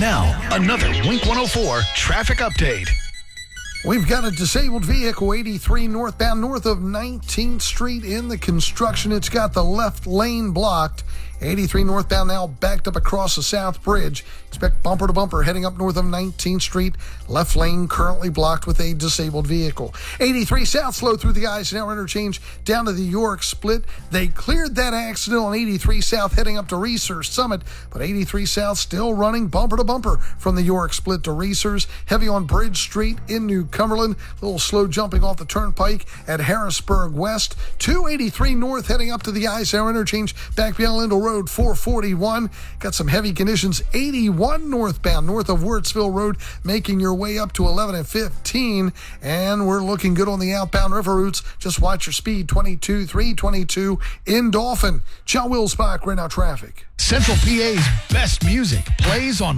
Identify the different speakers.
Speaker 1: Now, another Wink 104 traffic update.
Speaker 2: We've got a disabled vehicle, 83 northbound north of 19th Street in the construction. It's got the left lane blocked. 83 northbound now backed up across the South Bridge. Expect bumper to bumper heading up north of 19th Street. Left lane currently blocked with a disabled vehicle. 83 south slow through the Eisenhower interchange down to the York split. They cleared that accident on 83 south heading up to Research Summit, but 83 south still running bumper to bumper from the York split to Research. Heavy on Bridge Street in New Cumberland. A little slow jumping off the turnpike at Harrisburg West. 283 north heading up to the Eisenhower interchange back beyond Lindell Road 441. Got some heavy conditions. 81 northbound north of Wirtsville Road, making your way up to 11 and 15. And we're looking good on the outbound river routes. Just watch your speed. 22, 322 in Dauphin. John Wilsbach, right now traffic.
Speaker 1: Central PA's best music plays on